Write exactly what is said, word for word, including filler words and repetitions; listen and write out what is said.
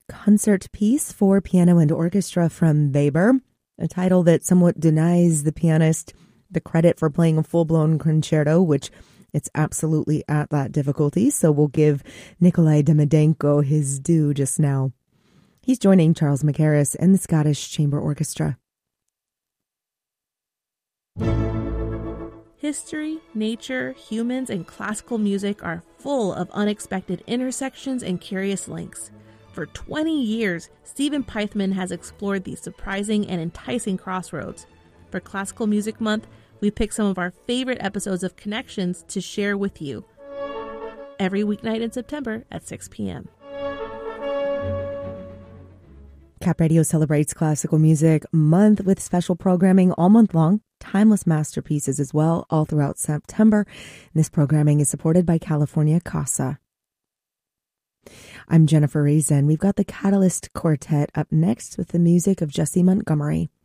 concert piece for piano and orchestra from Weber, a title that somewhat denies the pianist the credit for playing a full-blown concerto, which it's absolutely at that difficulty. So we'll give Nikolai Demidenko his due just now. He's joining Charles Mackerras and the Scottish Chamber Orchestra. History, nature, humans, and classical music are full of unexpected intersections and curious links. For twenty years, Stephen Pythman has explored these surprising and enticing crossroads. For Classical Music Month, we pick some of our favorite episodes of Connections to share with you. Every weeknight in September at six p.m. Cap Radio celebrates Classical Music Month with special programming all month long, timeless masterpieces as well, all throughout September. And this programming is supported by California CASA. I'm Jennifer Reason. We've got the Catalyst Quartet up next with the music of Jessie Montgomery.